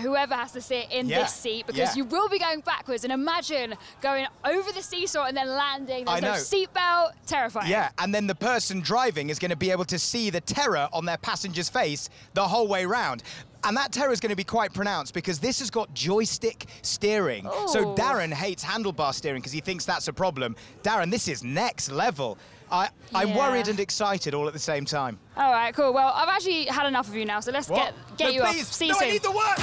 whoever has to sit in this seat, because you will be going backwards. And imagine going over the seesaw and then landing. There's no seatbelt. Terrifying. Yeah, and then the person driving is going to be able to see the terror on their passenger's face the whole way round. And that terror is going to be quite pronounced because this has got joystick steering. Ooh. So Darren hates handlebar steering because he thinks that's a problem. Darren, this is next level. I'm worried and excited all at the same time. All right, cool. Well, I've actually had enough of you now, so let's get you off. See you soon. I need the work!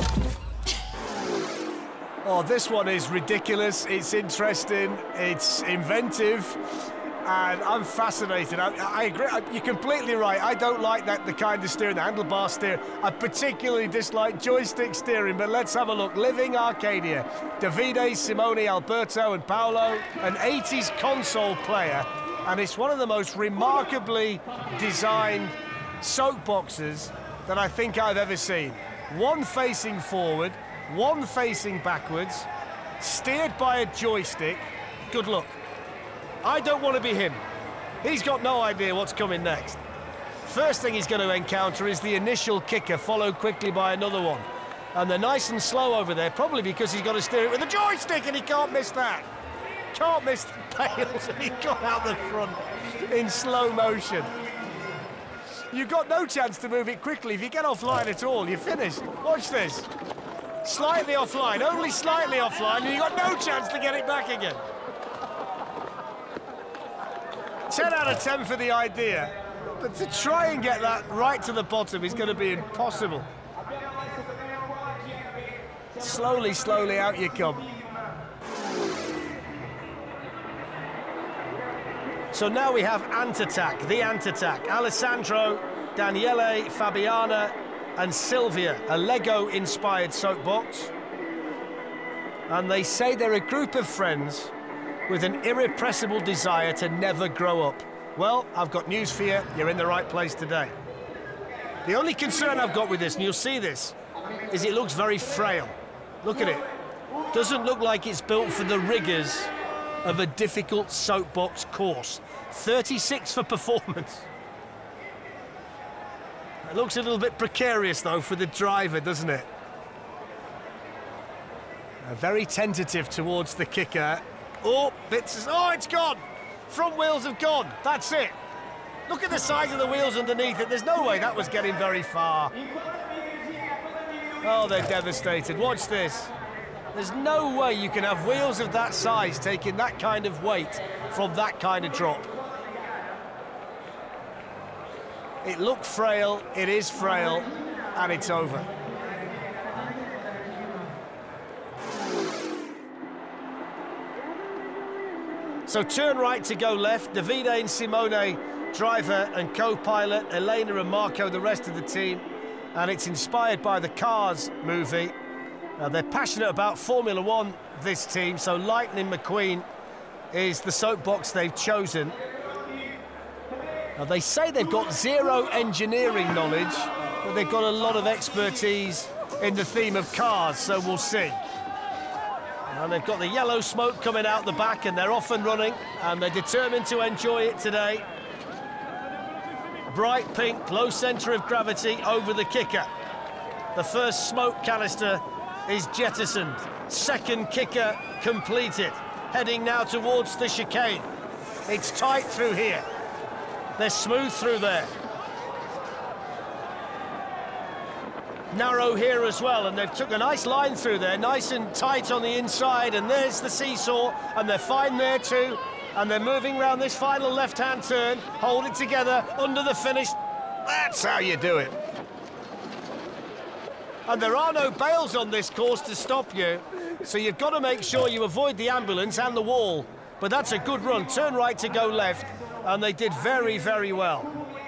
Oh, this one is ridiculous. It's interesting. It's inventive. And I'm fascinated. I agree. You're completely right. I don't like the kind of steering, the handlebar steer. I particularly dislike joystick steering, but let's have a look. Living Arcadia. Davide, Simone, Alberto and Paolo, an 80s console player. And it's one of the most remarkably designed soapboxes that I think I've ever seen. One facing forward, one facing backwards, steered by a joystick. Good luck. I don't want to be him. He's got no idea what's coming next. First thing he's going to encounter is the initial kicker, followed quickly by another one. And they're nice and slow over there, probably because he's got to steer it with a joystick, and he can't miss that. Can't miss the pails, and he got out the front in slow motion. You've got no chance to move it quickly. If you get offline at all, you're finished. Watch this. Slightly offline, only slightly offline, and you've got no chance to get it back again. 10 out of 10 for the idea, but to try and get that right to the bottom is going to be impossible. Slowly, slowly out you come. So now we have Ant Attack, the Ant Attack. Alessandro, Daniele, Fabiana and Silvia, a Lego-inspired soapbox. And they say they're a group of friends with an irrepressible desire to never grow up. Well, I've got news for you. You're in the right place today. The only concern I've got with this, and you'll see this, is it looks very frail. Look at it. Doesn't look like it's built for the rigours of a difficult soapbox course. 36 for performance. It looks a little bit precarious, though, for the driver, doesn't it? Very tentative towards the kicker. Oh, it's gone! Front wheels have gone, that's it. Look at the size of the wheels underneath it. There's no way that was getting very far. Oh, they're devastated. Watch this. There's no way you can have wheels of that size taking that kind of weight from that kind of drop. It looked frail, it is frail, and it's over. So turn right to go left. Davide and Simone, driver and co-pilot. Elena and Marco, the rest of the team. And it's inspired by the Cars movie. They're passionate about Formula One, this team, so Lightning McQueen is the soapbox they've chosen. Now, they say they've got zero engineering knowledge, but they've got a lot of expertise in the theme of cars, so we'll see. And they've got the yellow smoke coming out the back, and they're off and running, and they're determined to enjoy it today. Bright pink, low centre of gravity over the kicker. The first smoke canister is jettisoned. Second kicker completed. Heading now towards the chicane. It's tight through here. They're smooth through there. Narrow here as well, and they've took a nice line through there, nice and tight on the inside, and there's the seesaw, and they're fine there too. And they're moving around this final left-hand turn. Hold it together under the finish. That's how you do it. And there are no bails on this course to stop you, so you've got to make sure you avoid the ambulance and the wall. But that's a good run. Turn right to go left, and they did very, very well.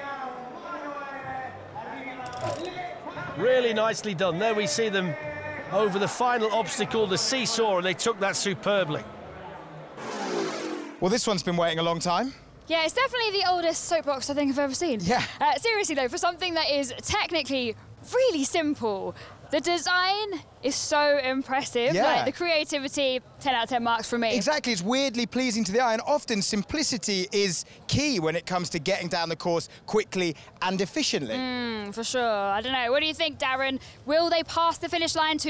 Really nicely done. There we see them over the final obstacle, the seesaw, and they took that superbly. Well, this one's been waiting a long time. Yeah, it's definitely the oldest soapbox I think I've ever seen. Yeah. Seriously, though, for something that is technically really simple, the design is so impressive. Yeah. Like, the creativity, 10 out of 10 marks from me. Exactly, it's weirdly pleasing to the eye, and often simplicity is key when it comes to getting down the course quickly and efficiently. For sure. I don't know. What do you think, Darren? Will they pass the finish line